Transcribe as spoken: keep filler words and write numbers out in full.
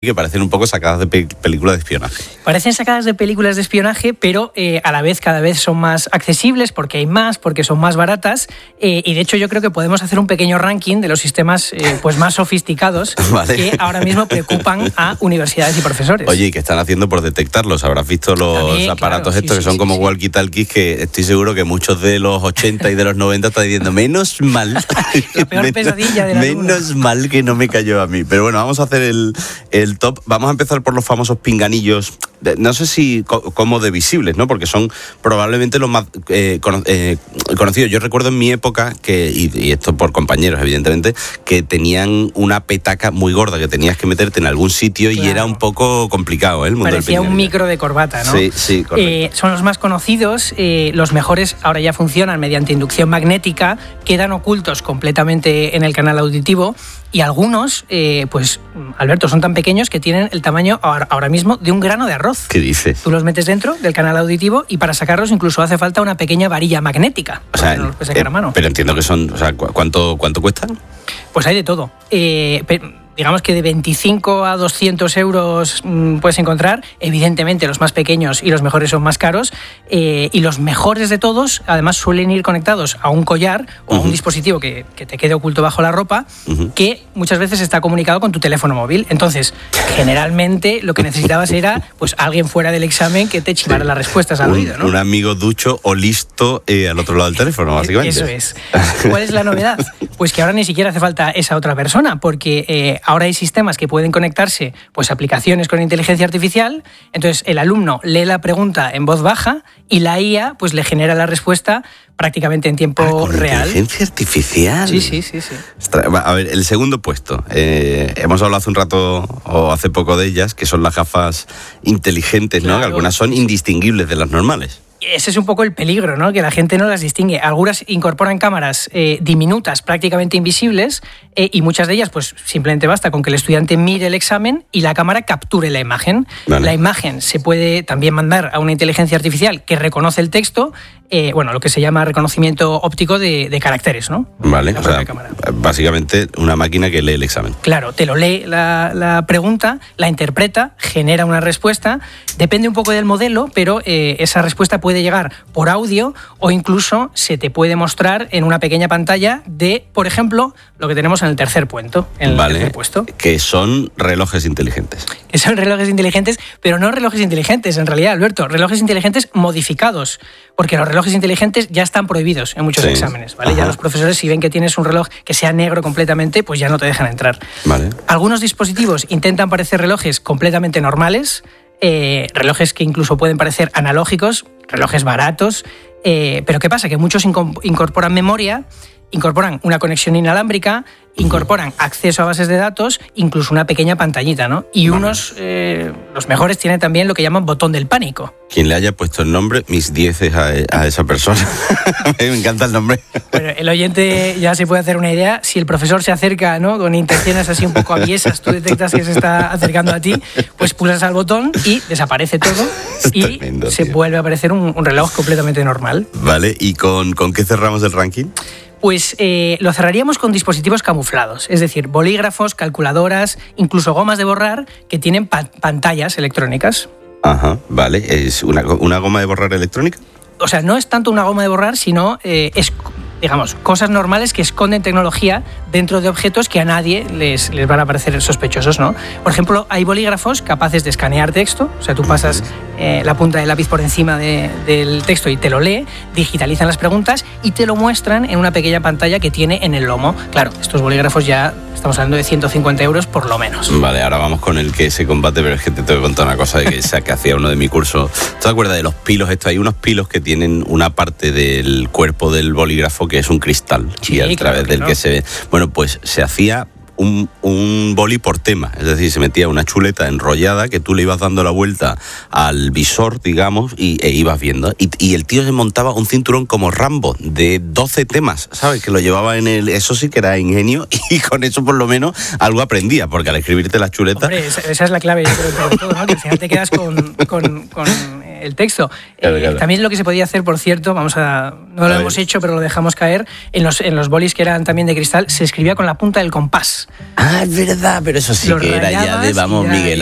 que parecen un poco sacadas de pe- películas de espionaje. Parecen sacadas de películas de espionaje, pero eh, a la vez cada vez son más accesibles porque hay más, porque son más baratas eh, y de hecho yo creo que podemos hacer un pequeño ranking de los sistemas eh, pues más sofisticados vale. que ahora mismo preocupan a universidades y profesores. Oye, ¿y qué están haciendo por detectarlos? Habrás visto los También, aparatos claro, estos sí, que son sí, como sí, walkie-talkies que estoy seguro que muchos de los ochenta y de los noventa están diciendo menos mal. La peor menos, pesadilla de la Menos duda. mal que no me cayó a mí. Pero bueno, vamos a hacer el, el top. Vamos a empezar por los famosos pinganillos. No sé si como de visibles, ¿no? Porque son probablemente los más eh, cono- eh, conocidos. Yo recuerdo en mi época, que y, y esto por compañeros, evidentemente, que tenían una petaca muy gorda, que tenías que meterte en algún sitio claro. y era un poco complicado, ¿eh? El mundo Parecía del un micro de corbata, ¿no? Sí, sí, correcto. Eh, son los más conocidos, eh, los mejores ahora ya funcionan mediante inducción magnética, quedan ocultos completamente en el canal auditivo y algunos, eh, pues, Alberto, son tan pequeños que tienen el tamaño ahora, ahora mismo de un grano de arroz. ¿Qué dices? Tú los metes dentro del canal auditivo y para sacarlos incluso hace falta una pequeña varilla magnética. O sea, no los puedes sacar eh, a mano. Pero entiendo que son, o sea, ¿cuánto, cuánto cuestan? Pues hay de todo. Eh, pero, digamos que de veinticinco a doscientos euros mmm, puedes encontrar. Evidentemente los más pequeños y los mejores son más caros. Eh, y los mejores de todos, además, suelen ir conectados a un collar o uh-huh. a un dispositivo que, que te quede oculto bajo la ropa, uh-huh. que muchas veces está comunicado con tu teléfono móvil. Entonces, generalmente lo que necesitabas era pues alguien fuera del examen que te chivara sí. las respuestas al un, oído, ¿no? Un amigo ducho o listo eh, al otro lado del teléfono, básicamente. Eso es. ¿Cuál es la novedad? Pues que ahora ni siquiera hace falta esa otra persona, porque eh, ahora hay sistemas que pueden conectarse, pues aplicaciones con inteligencia artificial. Entonces el alumno lee la pregunta en voz baja y la I A pues le genera la respuesta prácticamente en tiempo ah, ¿con real. Inteligencia artificial. Sí, sí, sí, sí. A ver, el segundo puesto. Eh, hemos hablado hace un rato o hace poco de ellas, que son las gafas inteligentes, claro. ¿no? Que algunas son indistinguibles de las normales. Ese es un poco el peligro, ¿no? Que la gente no las distingue. Algunas incorporan cámaras eh, diminutas, prácticamente invisibles, eh, y muchas de ellas, pues simplemente basta con que el estudiante mire el examen y la cámara capture la imagen. Vale. La imagen se puede también mandar a una inteligencia artificial que reconoce el texto, eh, bueno, lo que se llama reconocimiento óptico de, de caracteres, ¿no? Vale, o sea, básicamente una máquina que lee el examen. Claro, te lo lee la, la pregunta, la interpreta, genera una respuesta, depende un poco del modelo, pero eh, esa respuesta puede puede llegar por audio o incluso se te puede mostrar en una pequeña pantalla de, por ejemplo, lo que tenemos en el tercer puesto. En el vale, tercer puesto. Que son relojes inteligentes. Que son relojes inteligentes, pero no relojes inteligentes, en realidad, Alberto, relojes inteligentes modificados, porque los relojes inteligentes ya están prohibidos en muchos sí. exámenes, ¿vale? Ajá. Ya los profesores, si ven que tienes un reloj que sea negro completamente, pues ya no te dejan entrar. Vale. Algunos dispositivos intentan parecer relojes completamente normales, eh, relojes que incluso pueden parecer analógicos, relojes baratos, eh, pero ¿qué pasa? Que muchos inco- incorporan memoria, incorporan una conexión inalámbrica, incorporan acceso a bases de datos, incluso una pequeña pantallita, ¿no? Y vale. unos, eh, los mejores, tienen también lo que llaman botón del pánico. Quien le haya puesto el nombre, mis dieces a, a esa persona. Me encanta el nombre. Bueno, el oyente ya se puede hacer una idea. Si el profesor se acerca, ¿no?, con intenciones así un poco aviesas, tú detectas que se está acercando a ti, pues pulsas al botón y desaparece todo y tremendo, se tío. vuelve a aparecer un, un reloj completamente normal. Vale, ¿y con, con qué cerramos el ranking? Pues eh, lo cerraríamos con dispositivos camuflados, es decir, bolígrafos, calculadoras, incluso gomas de borrar que tienen pa- pantallas electrónicas. Ajá, vale. ¿Es una, una goma de borrar electrónica? O sea, no es tanto una goma de borrar, sino eh, es, digamos, cosas normales que esconden tecnología dentro de objetos que a nadie les, les van a parecer sospechosos, ¿no? Por ejemplo, hay bolígrafos capaces de escanear texto, o sea, tú pasas eh, la punta del lápiz por encima de, del texto y te lo lee, digitalizan las preguntas y te lo muestran en una pequeña pantalla que tiene en el lomo. Claro, estos bolígrafos ya estamos hablando de ciento cincuenta euros por lo menos. Vale, ahora vamos con el que se combate, pero es que te tengo que contar una cosa de que, sea, que hacía uno de mi curso. ¿Te acuerdas de los pilos? Esto, hay unos pilos que tienen una parte del cuerpo del bolígrafo que es un cristal, sí, y a claro través que del no. que se ve. Bueno, pues se hacía un, un boli por tema, es decir, se metía una chuleta enrollada que tú le ibas dando la vuelta al visor, digamos, y e ibas viendo. Y, y el tío se montaba un cinturón como Rambo de doce temas, ¿sabes? Que lo llevaba en el... Eso sí que era ingenio y con eso por lo menos algo aprendía, porque al escribirte las chuletas... Hombre, esa, esa es la clave, yo creo, de todo, ¿no? Que al final te quedas con... con, con eh, el texto. Claro, eh, claro. También lo que se podía hacer, por cierto, vamos a no lo A hemos ver. hecho, pero lo dejamos caer, en los, en los bolis que eran también de cristal, se escribía con la punta del compás. Ah, es verdad, pero eso sí Lo que era ya de, rayabas vamos, y ya- Miguel